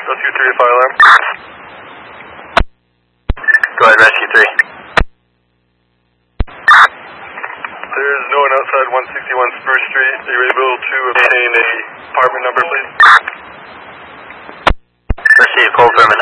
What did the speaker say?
3 to fire alarm. Go ahead, rescue 3. There's no one outside 161 Spruce Street. Are you able to obtain a apartment number, please? Receive, hold firm.